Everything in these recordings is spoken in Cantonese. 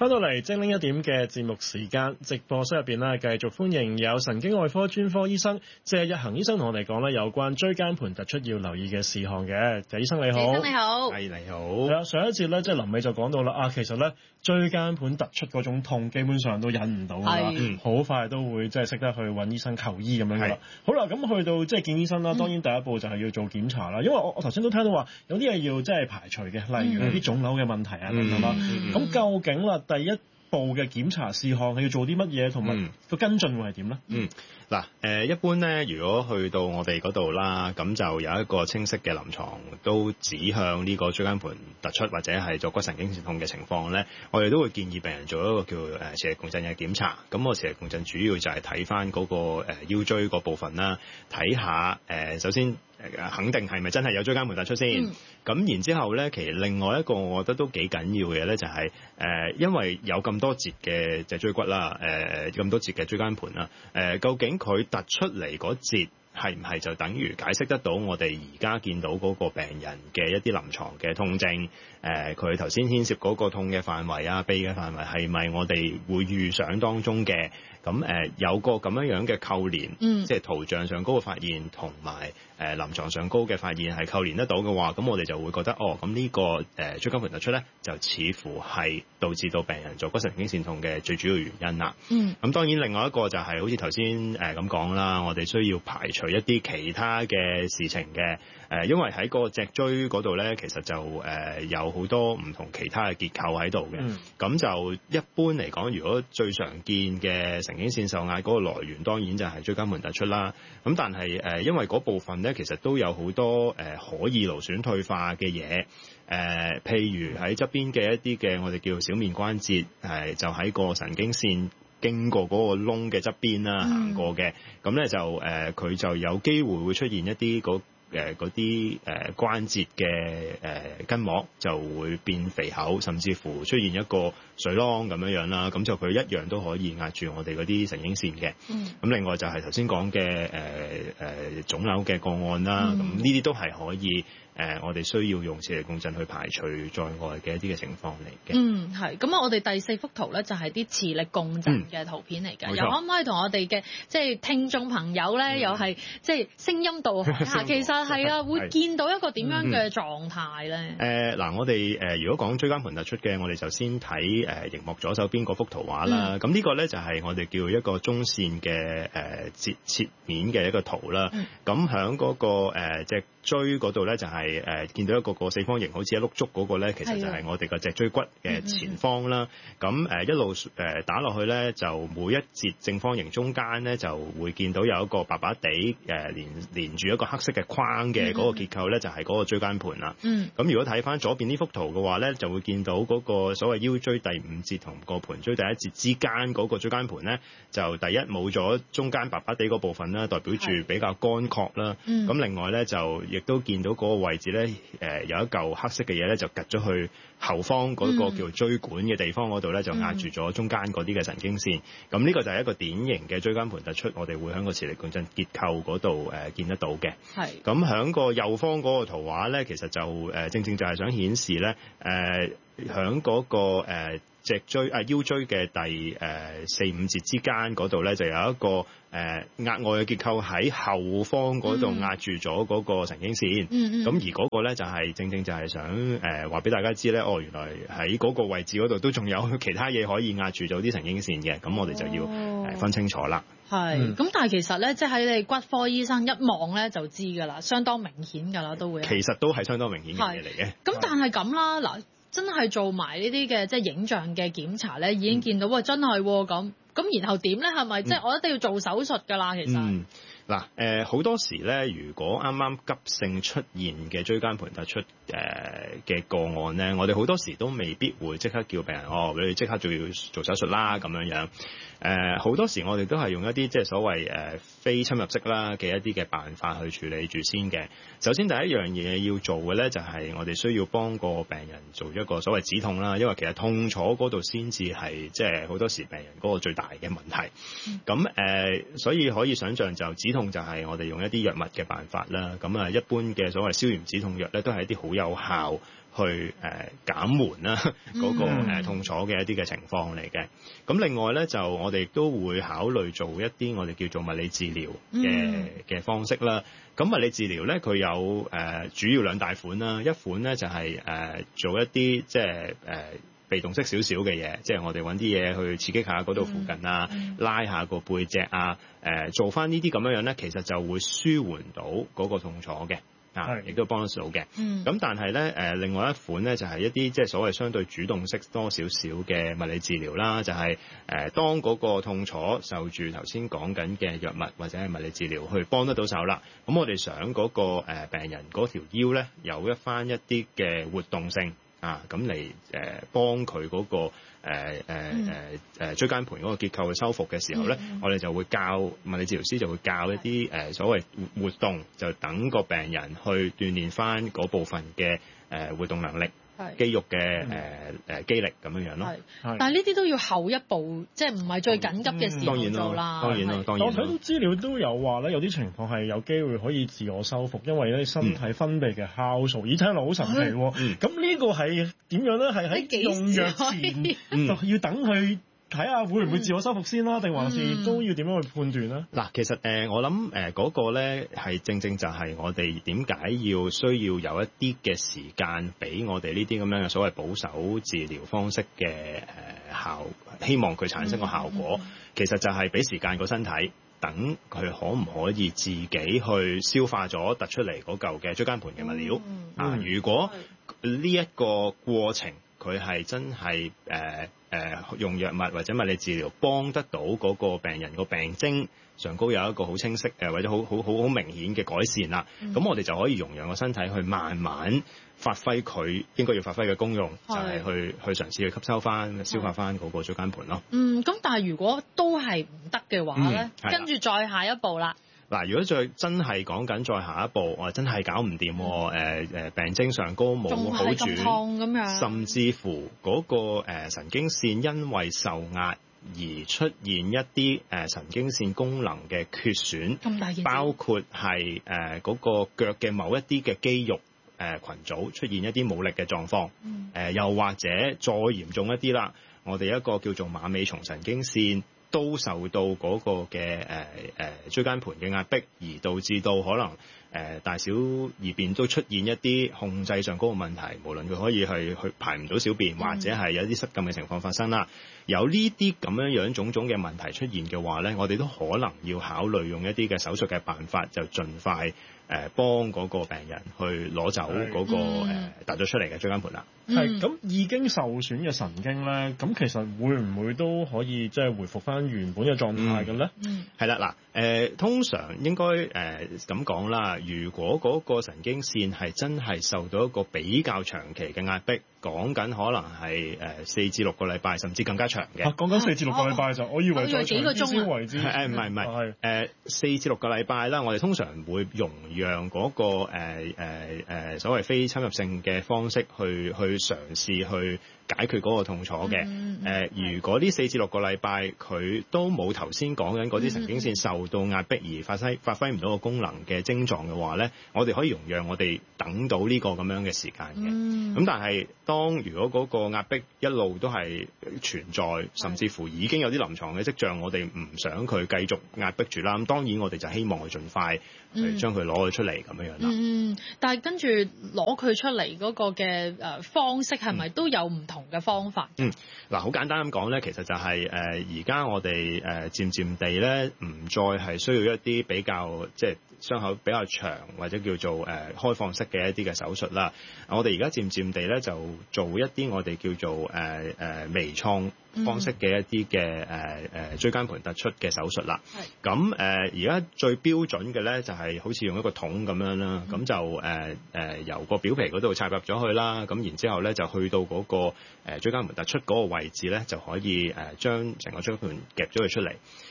翻到嚟精靈一點嘅節目時間，直播室入邊咧，繼續歡迎有神經外科專科醫生謝日行醫生同我哋講咧有關椎間盤突出要留意嘅事項嘅。謝醫生你好， 醫生你好， 係你好。 係啊，上一節咧即係臨尾就講到啦，其實咧椎間盤突出嗰種痛，基本上都忍唔到啦，好快都會即係識得去揾醫生求醫咁樣噶啦。好啦，咁去到即係見醫生啦，當然第一步就係要做檢查啦，因為我頭先都聽到話有啲嘢要即係排除嘅，例如有啲腫瘤嘅問題啊等等啦。咁究竟啦，第一步嘅檢查事項係要做啲乜嘢，同埋個跟進會係點咧？ 嗱，一般咧，如果去到我哋嗰度啦，咁就有一個清晰嘅臨床都指向呢個椎間盤突出或者係坐骨神經線痛嘅情況咧，我哋都會建議病人做一個叫磁力共振嘅檢查。咁個磁力共振主要就係睇翻嗰個腰椎嗰部分啦，睇下首先肯定係咪真係有椎間盤突出先。咁然之後咧，其實另外一個我覺得都幾緊要嘅咧，就係因為有咁多節嘅脊椎骨啦，咁多節嘅椎間盤啦，究竟佢突出嚟嗰節係唔係就等於解釋得到我哋而家見到嗰個病人嘅一啲臨床嘅痛症？佢頭先牽涉嗰個痛嘅範圍啊、臂嘅範圍係咪我哋會預想當中嘅？咁有個咁樣嘅扣連，即係圖像上高嘅發現同埋臨床上高嘅發現係扣連得到嘅話，咁我哋就會覺得咁呢個椎間盤突出咧，就似乎係導致到病人坐骨神經線痛嘅最主要原因啦。咁當然另外一個就係好似頭先咁講啦，我哋需要排除一啲其他嘅事情嘅。因為喺個脊椎嗰度咧，其實就有好多唔同其他嘅結構喺度嘅。咁就一般嚟講，如果最常見嘅神經線受壓嗰個來源，當然就係椎間盤突出啦。咁但係因為嗰部分咧，其實都有好多可以勞損退化嘅嘢。譬如喺側邊嘅一啲嘅我哋叫小面關節，就喺個神經線經過嗰個窿嘅側邊啦行過嘅。咁咧就佢就有機會會出現一啲嗰啲關節嘅筋膜就會變肥厚，甚至乎出現一個水囊咁樣啦。咁就佢一樣都可以壓住我哋嗰啲神經線嘅。咁另外就係頭先講嘅腫瘤嘅個案啦。咁呢啲都係可以我哋需要用磁力共振去排除在外嘅一啲嘅情況嚟嘅。 係。咁我哋第4幅圖咧就係啲磁力共振嘅圖片嚟嘅。又可唔可以同我哋嘅即係聽眾朋友咧，又係即係聲音導航下，其實係啊，會見到一個點樣嘅狀態咧？ 嗱，我哋如果講椎間盤突出嘅，我哋就先睇熒幕左手邊嗰幅圖畫啦。咁呢個咧就係我哋叫一個中線嘅切面嘅一個圖啦。咁喺嗰個脊椎嗰度咧就係見到一個四方形好似一碌竹嗰個咧，其實就係我哋個脊椎骨嘅前方啦。咁一路打落去咧，就每一節正方形中間咧就會見到有一個白白地連住一個黑色嘅框嘅嗰個結構咧，就係嗰個椎間盤啦。咁如果睇翻左邊呢幅圖嘅話咧，就會見到嗰個所謂腰椎第5節同個盤椎第1節之間嗰個椎間盤咧，就第一冇咗中間白白地嗰部分啦，代表住比較乾涸啦。咁另外咧就亦都見到嗰個位置咧，有一嚿黑色嘅嘢咧，就趌咗去後方嗰個叫椎管嘅地方嗰度咧，就壓住咗中間嗰啲嘅神經線。咁呢個就係一個典型嘅椎間盤突出，我哋會喺個磁力共振結構嗰度見得到嘅。咁喺個右方嗰個圖畫咧，其實就正正就係想顯示咧，喺嗰個脊椎腰椎嘅第4、5節之間嗰度咧，就有一個額外嘅結構喺後方嗰度壓住咗嗰個神經線。咁而嗰個咧就係正正就係想話俾大家知咧，原來喺嗰個位置嗰度都仲有其他嘢可以壓住咗啲神經線嘅。咁我哋就要分清楚啦。 咁但係其實咧，即係喺你骨科醫生一望咧就知㗎啦，相當明顯㗎啦，都會。其實都係相當明顯嘅嘢嚟嘅。 咁但係咁啦，嗱，真係做埋呢啲嘅即係影像嘅檢查咧，已經見到真係咁。咁然後點咧？係咪即係我一定要做手術㗎啦？其實。 嗱，好多時咧，如果啱啱急性出現嘅椎間盤突出嘅個案咧，我哋好多時都未必會即刻叫病人你即刻就要做手術啦咁樣。好多時我哋都係用一啲即係所謂非侵入式啦嘅一啲嘅辦法去處理住先嘅。首先第一樣嘢要做嘅咧，就係我哋需要幫個病人做一個所謂止痛啦，因為其實痛楚嗰度先至係即係好多時病人嗰個最大嘅問題。咁所以可以想像就止痛就係我哋用一啲藥物嘅辦法啦。咁一般嘅所謂消炎止痛藥咧，都係一啲好有效去減緩啦嗰個痛楚嘅一啲嘅情況嚟嘅。咁另外咧就我哋都會考慮做一啲我哋叫做物理治療嘅方式啦。咁物理治療咧佢有主要兩大款啦，一款咧就係做一啲即係被動式少少嘅嘢，即係我哋揾啲嘢去刺激下嗰度附近啊，拉下個背脊啊，做翻呢啲咁樣咧，其實就會舒緩到嗰個痛楚嘅。亦都幫得到嘅。咁但係咧，另外一款咧就係一啲即係所謂相對主動式多少少嘅物理治療啦，就係當嗰個痛楚受住頭先講緊嘅藥物或者係物理治療去幫得到手啦。咁我哋想嗰個病人嗰條腰咧有一翻一啲嘅活動性咁嚟幫佢嗰個椎間盤嗰個結構嘅修復嘅時候咧，我哋就會教物理治療師就會教一啲所謂活動，就等個病人去鍛鍊翻嗰部分嘅活動能力。肌肉嘅肌力咁樣咯， 但係呢啲都要後一步，即係唔係最緊急嘅時候做啦。 當然啦。我睇到資料都有話咧，有啲情況係有機會可以自我修復，因為咧身體分泌嘅酵素，咦聽落好神奇喎。咁呢個係點樣咧？係喺用藥前就要等佢睇下會唔會自我修復先啦，定還是都要點樣去判斷咧？ 嗱，其實我諗嗰個咧係正正就係我哋點解要需要有一啲嘅時間俾我哋呢啲咁樣嘅所謂保守治療方式嘅希望佢產生個效果，其實就係俾時間個身體，等佢可唔可以自己去消化咗突出嚟嗰嚿嘅椎間盤嘅物料。如果呢一個過程佢係真係用藥物或者物理治療幫得到嗰個病人個病徵上高有一個好清晰或者好明顯嘅改善啦，咁我哋就可以容讓個身體去慢慢發揮佢應該要發揮嘅功用，就係去嘗試去吸收翻、消化翻嗰個椎間盤咯。 咁但係如果都係唔得嘅話咧，跟住再下一步啦。 嗱，如果再真係講緊再下一步，我真係搞唔掂，病徵上高冇好轉，甚至乎嗰個神經線因為受壓而出現一啲神經線功能嘅缺損，包括係嗰個腳嘅某一啲嘅肌肉群組出現一啲冇力嘅狀況，又或者再嚴重一啲啦，我哋一個叫做馬尾松神經線都受到嗰個嘅椎間盤嘅壓迫，而導致到可能大小二便都出現一啲控制上嗰個問題，無論佢可以去排唔到小便，或者係有啲失禁嘅情況發生啦。有呢啲咁樣種種嘅問題出現嘅話咧，我哋都可能要考慮用一啲嘅手術嘅辦法，就盡快幫嗰個病人去攞走嗰個突咗出嚟嘅椎間盤啦。 咁已經受損嘅神經咧，咁其實會唔會都可以即係回復翻原本嘅狀態嘅咧？ 係啦，嗱，通常應該咁講啦。如果嗰個神經線係真係受到一個比較長期嘅壓迫，講緊可能係4至6個禮拜，甚至更加長嘅。 講緊4至6個禮拜就，我以為再長啲先為之。 唔係4至6個禮拜啦。我哋通常會容讓嗰個所謂非侵入性嘅方式去嘗試去解決嗰個痛楚嘅。如果呢4至6個禮拜佢都冇頭先講緊嗰啲神經線受到壓迫而發揮唔到個功能嘅症狀嘅話咧，我哋可以容讓我哋等到呢個咁樣嘅時間嘅。咁但係如果嗰個壓迫一路都係存在，甚至乎已經有啲臨床嘅跡象，我哋唔想佢繼續壓迫住啦。咁當然我哋就希望佢盡快將佢攞咗出嚟咁樣啦。 但係跟住攞佢出嚟嗰個嘅方式係咪都有唔同嘅方法？ 嗱，好簡單咁講咧，其實就係而家我哋漸漸地咧，唔再係需要一啲比較即係傷口比較長或者叫做開放式嘅一啲嘅手術啦。我哋而家漸漸地咧就做一啲我哋叫做微創方式嘅一啲嘅椎間盤突出嘅手術啦。咁而家最標準嘅咧就係好似用一個筒咁樣啦，咁就由個表皮嗰度插入咗去啦，咁然之後咧就去到嗰個椎間盤突出嗰個位置咧，就可以將成個椎間盤夾咗佢出嚟。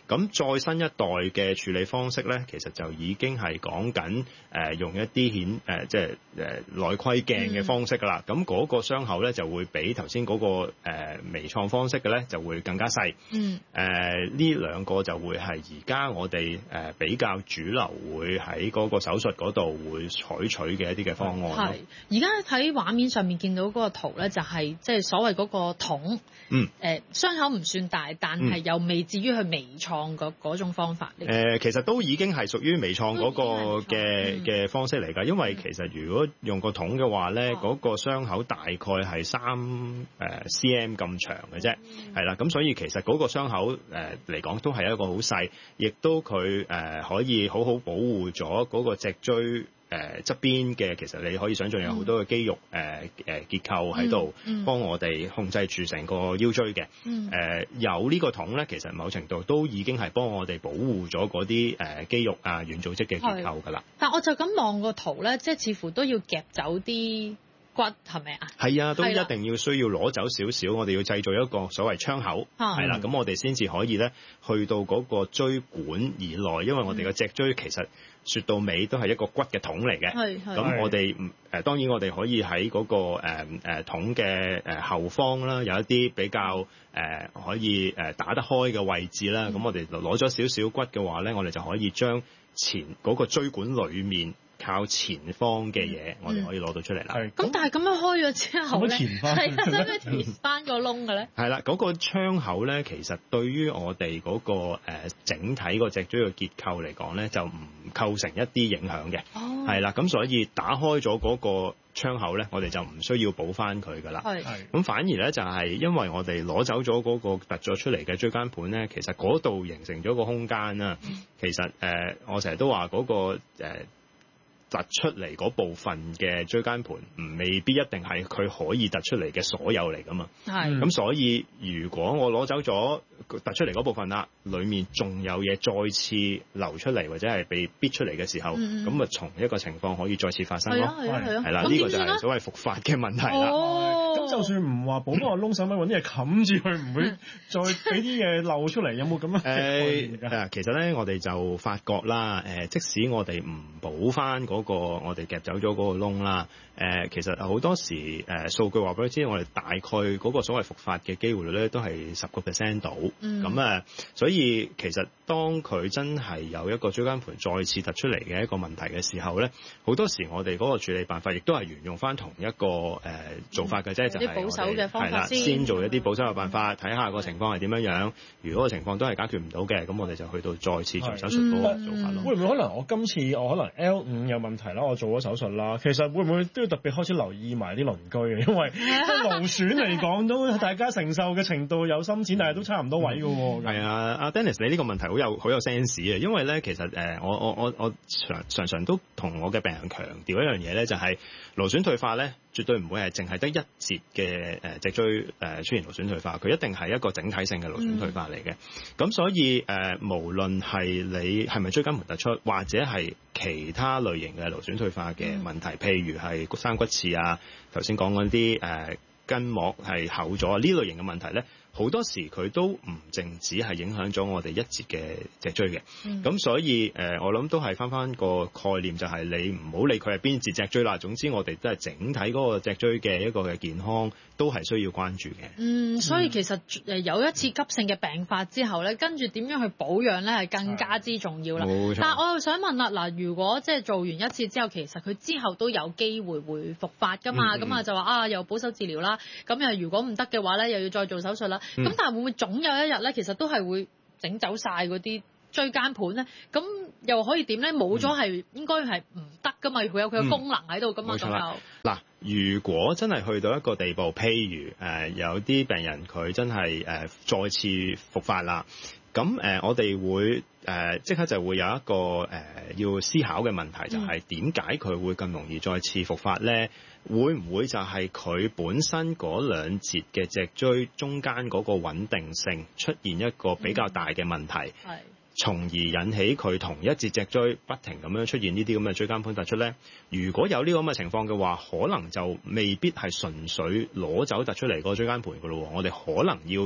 咁再新一代嘅處理方式咧，其實就已經係講緊用一啲即係內窺鏡嘅方式㗎啦。咁嗰個傷口咧就會比頭先嗰個微創方式嘅咧就會更加細。呢兩個就會係而家我哋比較主流會喺嗰個手術嗰度會採取嘅一啲嘅方案。 係而家喺畫面上面見到嗰個圖咧，就係即係所謂嗰個筒。傷口唔算大，但係又未至於去微創嗰種方法。 其實都已經係屬於微創嗰個嘅方式嚟㗎。因為其實如果用個筒嘅話咧，嗰個傷口大概係3 cm 咁長嘅啫，係啦。咁所以其實嗰個傷口嚟講都係一個好細，亦都佢可以好好保護咗嗰個脊椎側邊嘅，其實你可以想象有好多嘅肌肉結構喺度幫我哋控制住成個腰椎嘅。有呢個筒咧，其實某程度都已經係幫我哋保護咗嗰啲肌肉啊軟組織嘅結構㗎啦。 但我就咁望個圖咧，即係似乎都要夾走啲骨，係咪啊？係啊，都一定要需要攞走少少，我哋要製造一個所謂窗口，係啦，咁我哋先至可以咧去到嗰個椎管以內，因為我哋嘅脊椎其實說到尾都係一個骨嘅筒嚟嘅。咁我哋當然我哋可以喺嗰個筒嘅後方啦，有一啲比較可以打得開嘅位置啦。咁我哋攞咗少少骨嘅話咧，我哋就可以將前嗰個椎管裡面靠前方嘅嘢，我哋可以攞到出嚟啦。 咁但係咁樣開咗之後咧，係啊，使唔使填翻個窿嘅咧？ 係啦，嗰個窗口咧，其實對於我哋嗰個整體個脊椎嘅結構嚟講咧，就唔構成一啲影響嘅。係啦，咁所以打開咗嗰個窗口咧，我哋就唔需要補翻佢噶啦。咁反而咧就係因為我哋攞走咗嗰個突咗出嚟嘅椎間盤咧，其實嗰度形成咗個空間啦。其實我成日都話嗰個突出嚟嗰部分嘅椎間盤，未必一定係佢可以突出嚟嘅所有嚟噶嘛。咁所以如果我攞走咗突出嚟嗰部分啦，裡面仲有嘢再次流出嚟或者係被逼出嚟嘅時候，咁啊從一個情況可以再次發生咯。係啦，呢個就係所謂復發嘅問題啦。 咁就算唔話補翻個窿，使乜揾啲嘢冚住佢，唔會再俾啲嘢漏出嚟？有冇咁樣？ 其實咧，我哋就發覺啦，即使我哋唔補翻嗰個我哋夾走咗嗰個窿啦，其實好多時數據話俾你知，我哋大概嗰個所謂復發嘅機會率咧都係10% 到。咁所以其實當佢真係有一個椎間盤再次突出嚟嘅一個問題嘅時候咧，好多時我哋嗰個處理辦法亦都係沿用翻同一個做法嘅啫，就係保守嘅方法先做一啲保守嘅辦法，睇下個情況係點樣。如果個情況都係解決唔到嘅，咁我哋就去到再次做手術嗰個做法咯。 會唔會可能我今次我可能 L5 有問題啦，我做咗手術啦，其實會唔會都要特別開始留意埋啲鄰居嘅？因為勞損嚟講都大家承受嘅程度有深淺，但係都差唔多位嘅喎。 係啊，阿 Dennis 你呢個問題好有 sense 嘅，因為咧其實我常常都同我嘅病人強調一樣嘢咧，就係勞損退化咧，絕對唔會係淨係得一節嘅脊椎出現勞損退化，佢一定係一個整體性嘅勞損退化嚟嘅。咁所以無論係你係咪椎間盤突出，或者係其他類型嘅勞損退化嘅問題，譬如係生骨刺啊，頭先講嗰啲筋膜係厚咗呢類型嘅問題咧，好多時佢都唔淨止係影響咗我哋一節嘅脊椎嘅。咁所以我諗都係翻個概念，就係你唔好理佢係邊節脊椎啦。總之我哋都係整體嗰個脊椎嘅一個嘅健康都係需要關注嘅。 所以其實有一次急性嘅病發之後咧，跟住點樣去保養咧係更加之重要啦。冇錯。但係我又想問啦，嗱，如果即係做完一次之後，其實佢之後都有機會會復發㗎嘛？咁就話又保守治療啦。咁又如果唔得嘅話咧，又要再做手術啦。咁但係會唔會總有一日咧，其實都係會整走晒嗰啲椎間盤咧？咁又可以點咧？冇咗係應該係唔得噶嘛？佢有佢嘅功能喺度噶嘛？咁又嗱，如果真係去到一個地步，譬如有啲病人佢真係再次復發啦，咁我哋會即刻就會有一個要思考嘅問題，就係點解佢會咁容易再次復發咧？會唔會就係佢本身嗰兩節嘅脊椎中間嗰個穩定性出現一個比較大嘅問題，從而引起佢同一節脊椎不停咁樣出現呢啲咁嘅椎間盤突出咧？如果有呢個咁嘅情況嘅話，可能就未必係純粹攞走突出嚟個椎間盤㗎咯。我哋可能要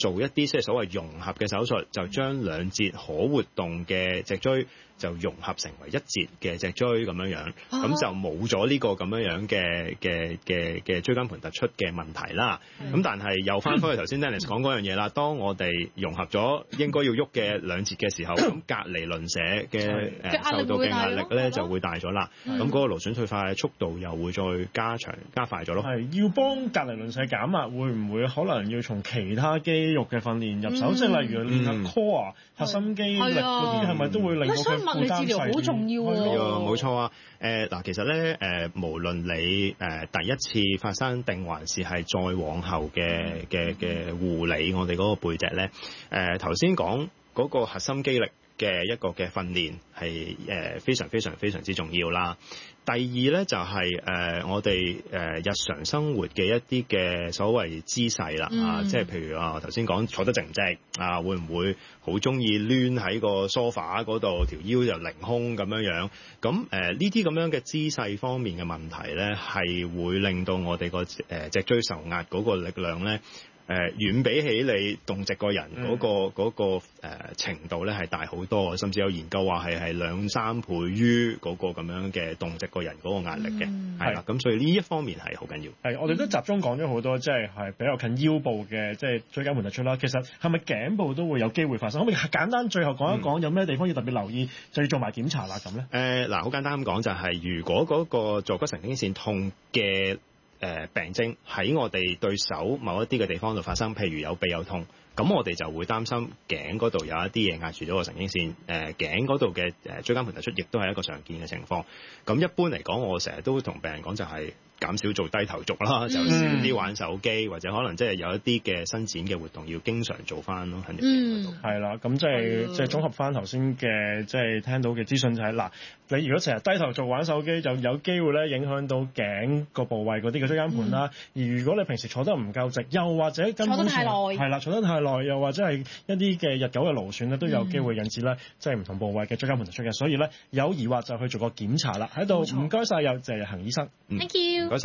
做一啲即係所謂融合嘅手術，就將兩節可活動嘅脊椎就融合成為一節嘅脊椎咁樣樣，咁就冇咗呢個咁樣樣嘅椎間盤突出嘅問題啦。咁但係又翻返去頭先 Dennis 講嗰樣嘢啦，當我哋融合咗應該要喐嘅兩節嘅時候，咁隔離鄰舍嘅受到嘅壓力咧就會大咗啦。咁嗰個勞損退化嘅速度又會再加快咗咯。 係要幫隔離鄰舍減壓，會唔會可能要從其他肌肉嘅訓練入手？即係例如練下 core 核心肌力嗰啲，係咪都會令到佢物理治療好重要喎。 冇錯啊。嗱，其實咧無論你第一次發生定還是係再往後嘅護理我哋嗰個背脊咧，頭先講嗰個核心肌力嘅一個嘅訓練係非常非常非常之重要啦。第二咧就係我哋日常生活嘅一啲嘅所謂姿勢啦，即係譬如頭先講坐得直唔直啊，會唔會好中意攣喺個 sofa 嗰度，條腰就凌空咁樣樣？咁呢啲咁樣嘅姿勢方面嘅問題咧，係會令到我哋個脊椎受壓嗰個力量咧，遠比起你動直個人嗰個程度咧係大好多，甚至有研究話係2-3倍於嗰個咁樣嘅動直個人嗰個壓力嘅，係啦。咁所以呢一方面係好緊要。 係，我哋都集中講咗好多，即係比較近腰部嘅，即係椎間盤突出啦。其實係咪頸部都會有機會發生？可唔可以簡單最後講一講有咩地方要特別留意，就要做埋檢查啦咁咧？ 嗱，好簡單咁講就係，如果嗰個坐骨神經線痛嘅病徵喺我哋對手某一啲嘅地方度發生，譬如有臂有痛，咁我哋就會擔心頸嗰度有一啲嘢壓住咗個神經線，頸嗰度嘅椎間盤突出亦都係一個常見嘅情況。咁一般嚟講，我成日都同病人講就係減少做低頭族啦，就少啲玩手機，或者可能即係有一啲嘅伸展嘅活動要經常做翻咯喺條頸嗰度。 係啦，咁即係綜合翻頭先嘅即係聽到嘅資訊就係嗱，你如果成日低頭族玩手機，就有機會咧影響到頸個部位嗰啲嘅椎間盤啦。而如果你平時坐得唔夠直，又或者根本坐得太耐，係啦，坐得太耐，又或者係一啲嘅日久嘅勞損咧，都有機會引致咧即係唔同部位嘅椎間盤突出嘅。所以咧有疑惑就去做個檢查啦。喺度唔該晒，有謝恆醫生。 Thank you。 唔該晒。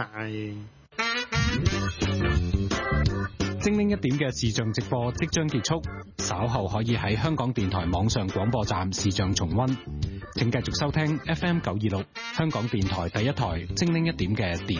精靈一點嘅視像直播即將結束，稍後可以喺香港電台網上廣播站視像重溫。請繼續收聽 FM 926香港電台第一台精靈一點嘅電